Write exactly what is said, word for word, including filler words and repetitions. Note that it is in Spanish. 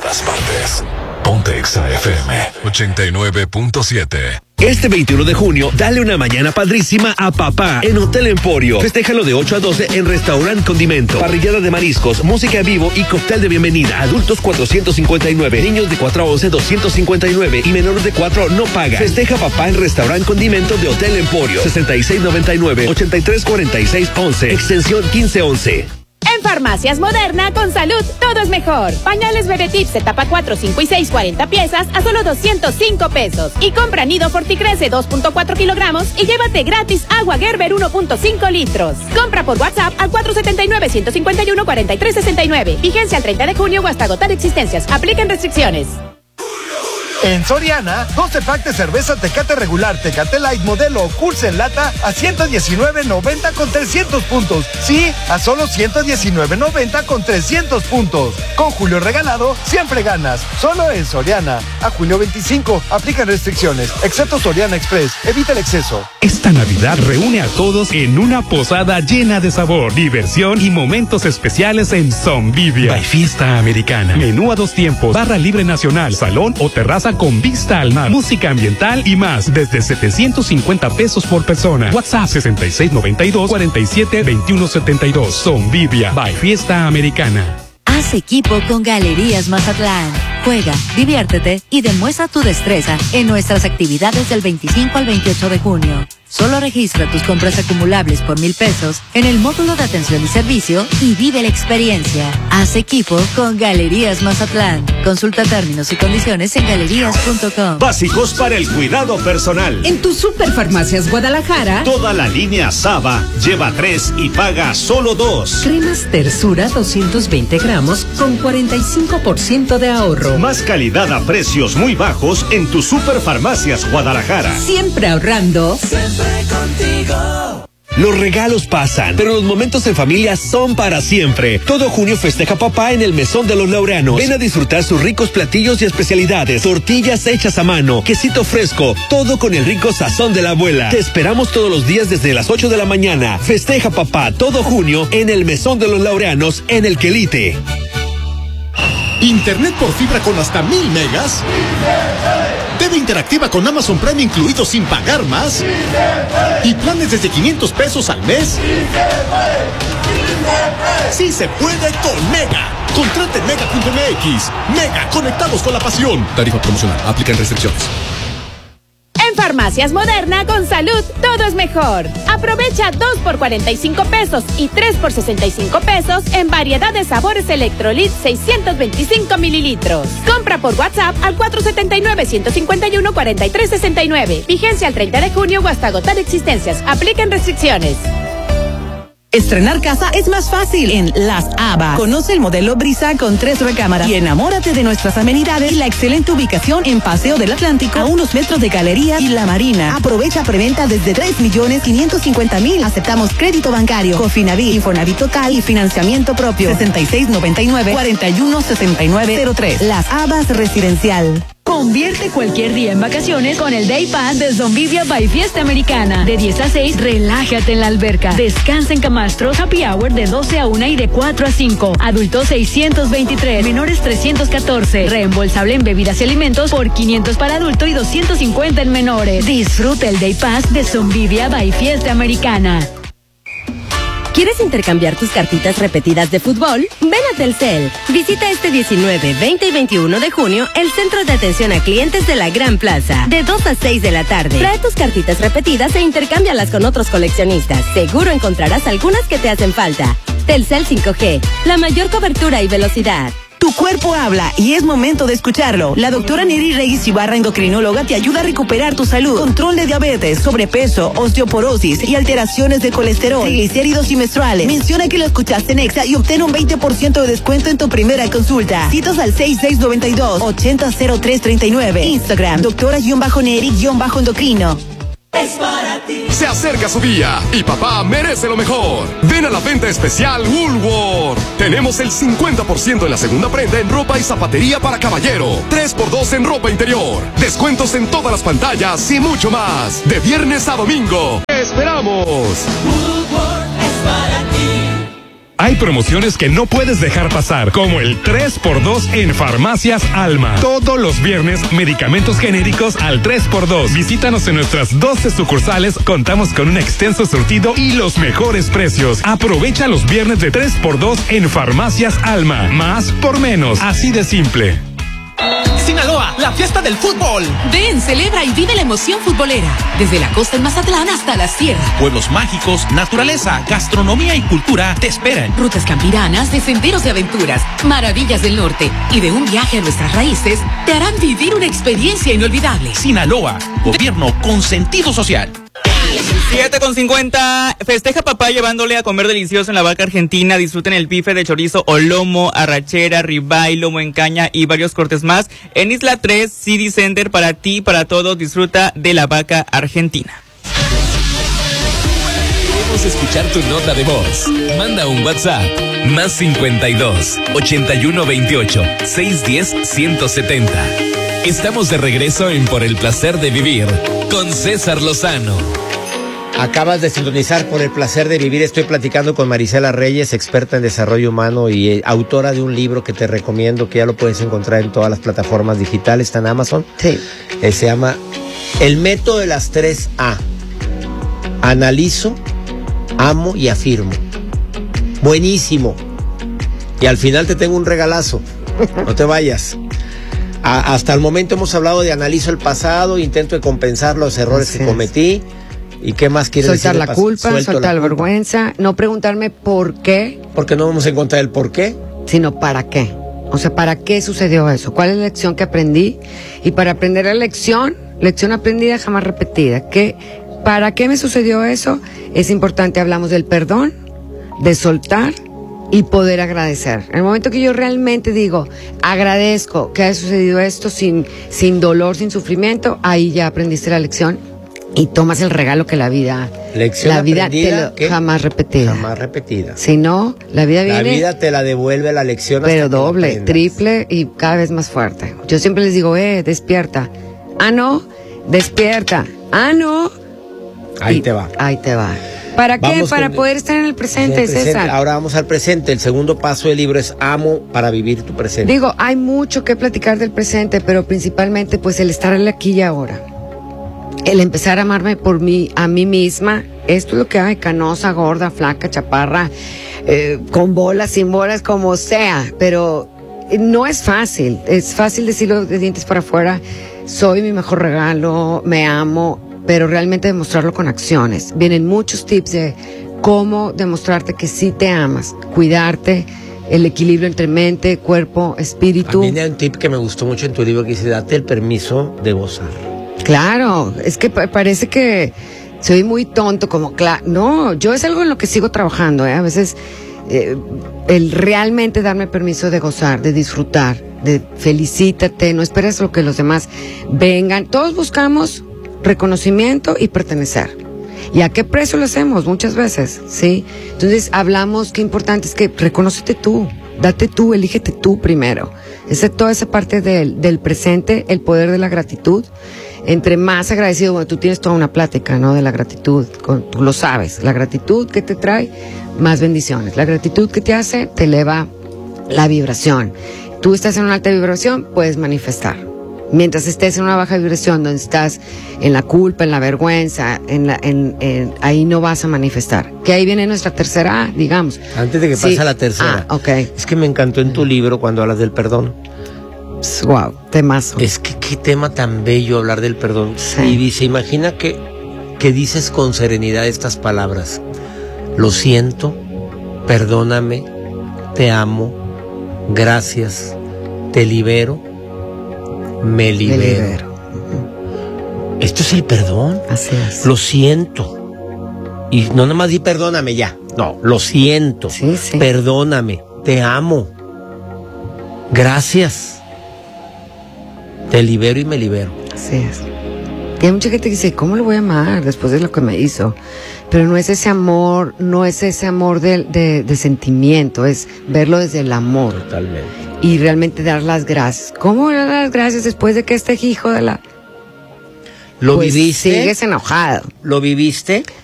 todas partes. Ponte Exa F M ochenta y nueve punto siete. Este veintiuno de junio, dale una mañana padrísima a papá en Hotel Emporio. Festéjalo de ocho a doce en Restaurant Condimento. Parrillada de mariscos, música en vivo y cóctel de bienvenida. Adultos cuatrocientos cincuenta y nueve, niños de cuatro a once doscientos cincuenta y nueve y menores de cuatro no paga. Festeja papá en Restaurant Condimento de Hotel Emporio. sesenta y seis noventa y nueve, ochenta y tres cuarenta y seis once, extensión quince once. En Farmacias Moderna, con salud, todo es mejor. Pañales Bebé Tips, etapa cuatro, cinco y seis, cuarenta piezas a solo doscientos cinco pesos. Y compra Nido Forticrece dos punto cuatro kilogramos y llévate gratis agua Gerber uno punto cinco litros. Compra por WhatsApp al cuatro siete nueve, uno cinco uno, cuatro tres seis nueve. Vigencia al treinta de junio o hasta agotar existencias. Apliquen restricciones. En Soriana, doce pack de cerveza Tecate regular, Tecate Light modelo o Cursa en lata a ciento diecinueve noventa con trescientos puntos. Sí, a solo ciento diecinueve noventa con trescientos puntos. Con Julio regalado, siempre ganas. Solo en Soriana. A julio veinticinco, aplican restricciones. Excepto Soriana Express. Evita el exceso. Esta Navidad reúne a todos en una posada llena de sabor, diversión y momentos especiales en Zombivia. By Fiesta Americana. Menú a dos tiempos, barra libre nacional, salón o terraza con vista al mar, música ambiental y más, desde setecientos cincuenta pesos por persona. WhatsApp sesenta y seis noventa y dos, cuarenta y siete, veintiuno setenta y dos. Zombivia, by Fiesta Americana. Haz equipo con Galerías Mazatlán. Juega, diviértete y demuestra tu destreza en nuestras actividades del veinticinco al veintiocho de junio. Solo registra tus compras acumulables por mil pesos en el módulo de atención y servicio y vive la experiencia. Haz equipo con Galerías Mazatlán. Consulta términos y condiciones en galerías punto com. Básicos para el cuidado personal. En tu Superfarmacias Guadalajara, toda la línea Saba lleva tres y paga solo dos. Cremas Tersura doscientos veinte gramos con cuarenta y cinco por ciento de ahorro. Más calidad a precios muy bajos en tu Superfarmacias Guadalajara. Siempre ahorrando. Siempre contigo. Los regalos pasan, pero los momentos en familia son para siempre. Todo junio festeja papá en el Mesón de los Laureanos. Ven a disfrutar sus ricos platillos y especialidades, tortillas hechas a mano, quesito fresco, todo con el rico sazón de la abuela. Te esperamos todos los días desde las ocho de la mañana. Festeja papá todo junio en el Mesón de los Laureanos en el Quelite. Internet por fibra con hasta mil megas. T V interactiva con Amazon Prime incluido sin pagar más. Y planes desde quinientos pesos al mes. Sí se puede con Mega. Contrate en mega punto m x. Mega, conectados con la pasión. Tarifa promocional. Aplican restricciones. En Farmacias Moderna, con salud, todo es mejor. Aprovecha dos por cuarenta y cinco pesos y tres por sesenta y cinco pesos en variedad de sabores Electrolit seiscientos veinticinco mililitros. Compra por WhatsApp al cuatro siete nueve, uno cinco uno, cuatro tres seis nueve. Vigencia al treinta de junio o hasta agotar existencias. Apliquen restricciones. Estrenar casa es más fácil en Las Habas. Conoce el modelo Brisa con tres recámaras y enamórate de nuestras amenidades y la excelente ubicación en Paseo del Atlántico a unos metros de Galería y La Marina. Aprovecha preventa desde tres millones quinientos cincuenta mil. Aceptamos crédito bancario, Cofinaví, Infonavit Total y financiamiento propio. sesenta y seis noventa y nueve, cuarenta y uno sesenta y nueve cero tres. Las Habas Residencial. Convierte cualquier día en vacaciones con el Day Pass de Zombivia by Fiesta Americana. De diez a seis, relájate en la alberca. Descansa en camastros, happy hour de doce a una y de cuatro a cinco. Adultos seiscientos veintitrés, menores trescientos catorce. Reembolsable en bebidas y alimentos por quinientos para adulto y doscientos cincuenta en menores. Disfruta el Day Pass de Zombivia by Fiesta Americana. ¿Quieres intercambiar tus cartitas repetidas de fútbol? Ven a Telcel. Visita este diecinueve, veinte y veintiuno de junio el Centro de Atención a Clientes de la Gran Plaza, de dos a seis de la tarde. Trae tus cartitas repetidas e intercámbialas con otros coleccionistas. Seguro encontrarás algunas que te hacen falta. Telcel cinco G, la mayor cobertura y velocidad. Tu cuerpo habla y es momento de escucharlo. La doctora Neri Reyes Ibarra, endocrinóloga, te ayuda a recuperar tu salud. Control de diabetes, sobrepeso, osteoporosis y alteraciones de colesterol, triglicéridos y menstruales. Menciona que lo escuchaste en Exa y obtén un veinte por ciento de descuento en tu primera consulta. Citas al seis seis nueve dos, ocho cero cero tres tres nueve. Instagram, doctora-neri-endocrino. Es para ti. Se acerca su día y papá merece lo mejor. Ven a la venta especial Woolworth. Tenemos el cincuenta por ciento en la segunda prenda en ropa y zapatería para caballero. tres por dos en ropa interior. Descuentos en todas las pantallas y mucho más. De viernes a domingo. ¡Te esperamos! Woolworth es para ti. Hay promociones que no puedes dejar pasar, como el tres por dos en Farmacias Alma. Todos los viernes, medicamentos genéricos al tres por dos. Visítanos en nuestras doce sucursales. Contamos con un extenso surtido y los mejores precios. Aprovecha los viernes de tres por dos en Farmacias Alma. Más por menos. Así de simple. Sinaloa, la fiesta del fútbol. Ven, celebra y vive la emoción futbolera. Desde la costa en Mazatlán hasta la sierra. Pueblos mágicos, naturaleza, gastronomía y cultura te esperan. Rutas campiranas de senderos de aventuras, maravillas del norte y de un viaje a nuestras raíces te harán vivir una experiencia inolvidable. Sinaloa, gobierno con sentido social. siete con cincuenta, festeja papá llevándole a comer delicioso en la Vaca Argentina. Disfruten el bife de chorizo o lomo, arrachera, ribeye, lomo en caña y varios cortes más. En Isla tres, City Center, para ti, para todos, disfruta de la Vaca Argentina. Queremos escuchar tu nota de voz. Manda un WhatsApp, más cincuenta y dos, ochenta y uno veintiocho, seiscientos diez, ciento setenta. Estamos de regreso en Por el Placer de Vivir, con César Lozano. Acabas de sintonizar Por el Placer de Vivir. Estoy platicando con Marisela Reyes, experta en desarrollo humano y eh, autora de un libro que te recomiendo, que ya lo puedes encontrar en todas las plataformas digitales. Está en Amazon. Sí. Eh, se llama El método de las tres A. Analizo, amo y afirmo. Buenísimo. Y al final te tengo un regalazo. No te vayas. A, hasta el momento hemos hablado de analizo el pasado, intento de compensar los errores Así que es. cometí. ¿Y qué más quieres Soltar decir? la culpa, Suelto soltar la culpa. vergüenza, no preguntarme por qué. Porque no vamos a encontrar el por qué. Sino para qué. O sea, ¿para qué sucedió eso? ¿Cuál es la lección que aprendí? Y para aprender la lección, lección aprendida jamás repetida. ¿Qué, ¿Para qué me sucedió eso? Es importante, hablamos del perdón, de soltar y poder agradecer. En el momento que yo realmente digo, agradezco que haya sucedido esto sin, sin dolor, sin sufrimiento, ahí ya aprendiste la lección. Y tomas el regalo que la vida, Lección la vida aprendida, te lo, jamás repetida. Jamás repetida. Si no, la vida viene. La vida te la devuelve la lección. Pero hasta que doble, la aprendas. triple y cada vez más fuerte. Yo siempre les digo, eh, despierta. Ah, no, despierta. Ah, no. Ahí Y te va. Ahí te va. ¿Para qué? Vamos Para con- poder estar en el presente, En el presente. César. Ahora vamos al presente. El segundo paso del libro es amo para vivir tu presente. Digo, hay mucho que platicar del presente, pero principalmente pues el estar aquí y ahora. El empezar a amarme por mí, a mí misma. Esto es lo que hay, canosa, gorda, flaca, chaparra, eh, con bolas, sin bolas, como sea. Pero no es fácil. Es fácil decirlo de dientes para afuera. Soy mi mejor regalo, me amo, pero realmente demostrarlo con acciones. Vienen muchos tips de cómo demostrarte que sí te amas, cuidarte, el equilibrio entre mente, cuerpo, espíritu. A mí hay un tip que me gustó mucho en tu libro que dice, date el permiso de gozar. Claro, es que pa- parece que soy muy tonto, como, cla- no, yo es algo en lo que sigo trabajando, ¿eh? A veces eh, el realmente darme permiso de gozar, de disfrutar, de felicítate, no esperes lo que los demás vengan. Todos buscamos reconocimiento y pertenecer. ¿Y a qué precio lo hacemos? Muchas veces, ¿sí? Entonces hablamos, qué importante es que reconócete tú, date tú, elígete tú primero. Esa, toda esa parte del, del presente, el poder de la gratitud. Entre más agradecido, bueno, tú tienes toda una plática, ¿no? De la gratitud, con, tú lo sabes, la gratitud que te trae más bendiciones, la gratitud que te hace te eleva la vibración. Tú estás en una alta vibración, puedes manifestar. Mientras estés en una baja vibración, donde estás en la culpa, en la vergüenza, en la, en, en, ahí no vas a manifestar. Que ahí viene nuestra tercera A, digamos. Antes de que Sí. pase a la tercera. Ah, ok. Es que me encantó en tu libro cuando hablas del perdón. Wow, temazo. Es que qué tema tan bello hablar del perdón. Sí. Y dice, imagina que, que dices con serenidad estas palabras. Lo siento, perdóname, te amo, gracias, te libero, me libero. Me libero. Esto es el perdón. Así es. Lo siento. Y no nada más di perdóname ya. No, lo siento. Sí, sí. Perdóname, te amo. Gracias. Te libero y me libero. Así es. Y hay mucha gente que dice, ¿cómo lo voy a amar después de lo que me hizo? Pero no es ese amor, no es ese amor de, de, de sentimiento, es verlo desde el amor. Totalmente. Y realmente dar las gracias. ¿Cómo dar las gracias después de que este hijo de la... ¿Lo Pues viviste? sigues enojado. ¿Lo viviste?